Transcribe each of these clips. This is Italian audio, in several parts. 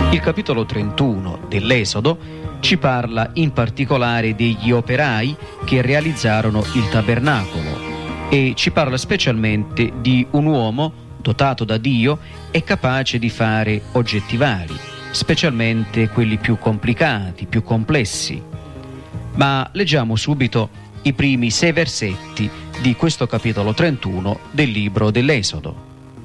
Il capitolo 31 dell'Esodo ci parla in particolare degli operai che realizzarono il tabernacolo e ci parla specialmente di un uomo dotato da Dio e capace di fare oggetti vari, specialmente quelli più complicati, più complessi. Ma leggiamo subito i primi 6 versetti di questo capitolo 31 del libro dell'Esodo.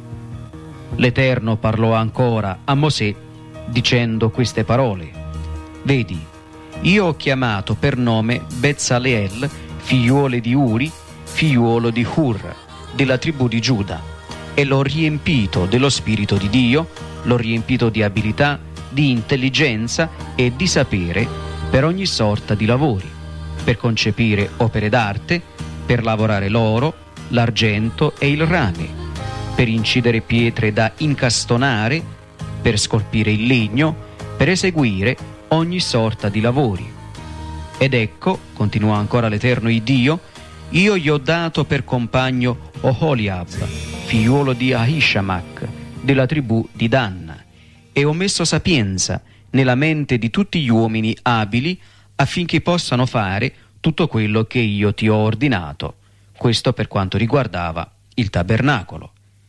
L'Eterno parlò ancora a Mosè dicendo queste parole: Vedi, io ho chiamato per nome Betzaleel, figliuolo di Uri, figliuolo di Hur, della tribù di Giuda, e l'ho riempito dello Spirito di Dio, l'ho riempito di abilità, di intelligenza e di sapere per ogni sorta di lavori, per concepire opere d'arte, per lavorare l'oro, l'argento e il rame, per incidere pietre da incastonare, per scolpire il legno, per eseguire ogni sorta di lavori. Ed ecco, continua ancora l'Eterno Iddio, io gli ho dato per compagno Oholiab, figliuolo di Ahishamach, della tribù di Dan, e ho messo sapienza nella mente di tutti gli uomini abili affinché possano fare tutto quello che io ti ho ordinato. Questo per quanto riguardava il tabernacolo.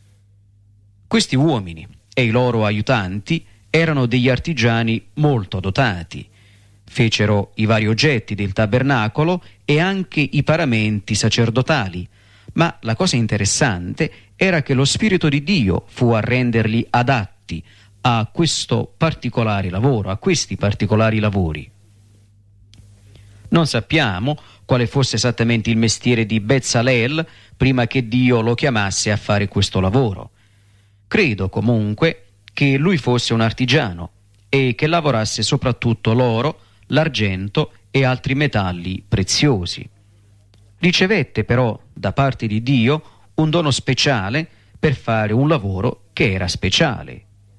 Questi uomini e i loro aiutanti erano degli artigiani molto dotati. Fecero i vari oggetti del tabernacolo e anche i paramenti sacerdotali, ma la cosa interessante era che lo Spirito di Dio fu a renderli adatti a questo particolare lavoro, a questi particolari lavori. Non sappiamo quale fosse esattamente il mestiere di Betzaleel prima che Dio lo chiamasse a fare questo lavoro. Credo comunque che lui fosse un artigiano e che lavorasse soprattutto l'oro, l'argento e altri metalli preziosi. Ricevette però da parte di Dio un dono speciale per fare un lavoro che era speciale.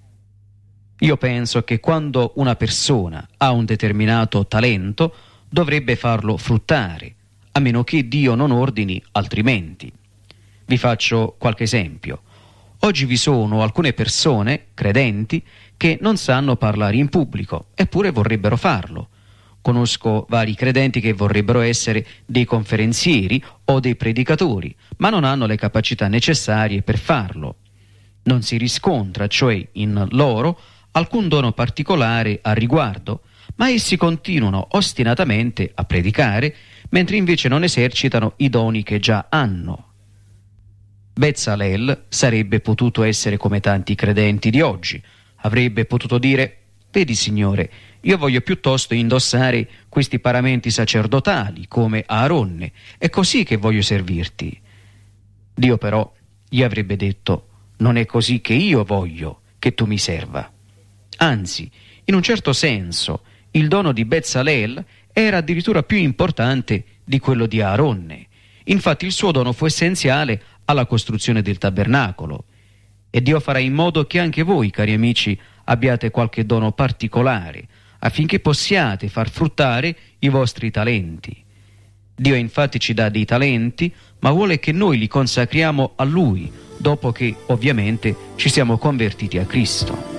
Io penso che quando una persona ha un determinato talento dovrebbe farlo fruttare, a meno che Dio non ordini altrimenti. Vi faccio qualche esempio. Oggi vi sono alcune persone, credenti, che non sanno parlare in pubblico, eppure vorrebbero farlo. Conosco vari credenti che vorrebbero essere dei conferenzieri o dei predicatori, ma non hanno le capacità necessarie per farlo. Non si riscontra, cioè, in loro alcun dono particolare al riguardo, ma essi continuano ostinatamente a predicare, mentre invece non esercitano i doni che già hanno. Betzaleel sarebbe potuto essere come tanti credenti di oggi. Avrebbe potuto dire: vedi, Signore, io voglio piuttosto indossare questi paramenti sacerdotali come Aaronne, è così che voglio servirti. Dio però gli avrebbe detto: non è così che io voglio che tu mi serva. Anzi, in un certo senso, il dono di Betzaleel era addirittura più importante di quello di Aaronne. Infatti il suo dono fu essenziale alla costruzione del tabernacolo. E Dio farà in modo che anche voi, cari amici, abbiate qualche dono particolare, affinché possiate far fruttare i vostri talenti. Dio infatti ci dà dei talenti, ma vuole che noi li consacriamo a Lui, dopo che ovviamente ci siamo convertiti a Cristo.